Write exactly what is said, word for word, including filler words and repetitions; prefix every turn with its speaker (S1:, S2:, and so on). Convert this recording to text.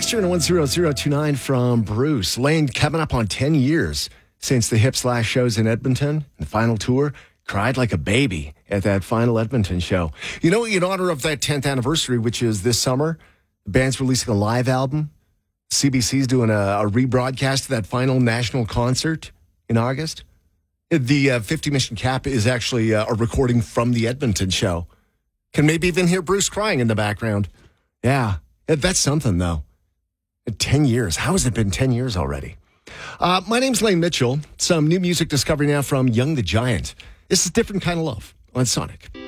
S1: text here in one zero zero two nine from Bruce. Lane, coming up on ten years since the Hips last shows in Edmonton, the final tour. Cried like a baby at that final Edmonton show. You know, in honor of that tenth anniversary, which is this summer, the band's releasing a live album. C B C's doing a, a rebroadcast of that final national concert in August. The uh, fifty Mission Cap is actually uh, a recording from the Edmonton show. Can maybe even hear Bruce crying in the background. Yeah, that's something, though. ten years. How has it been ten years already? Uh, my name's Lane Mitchell. Some new music discovery now from Young the Giant. This is Different Kind of Love on Sonic.